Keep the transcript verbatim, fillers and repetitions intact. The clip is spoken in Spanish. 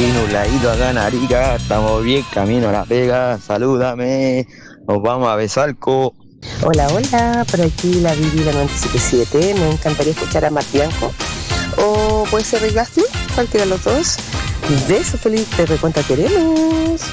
aquí nubladito acá en Arica, estamos bien camino a La Pega, salúdame, nos vamos a Besalco. Hola, hola, por aquí la Vivi la noventa y siete punto siete. Me encantaría escuchar a Matt Bianco. O puede ser Rick Astley, cualquiera de los dos. Besos, feliz, te recuenta, queremos.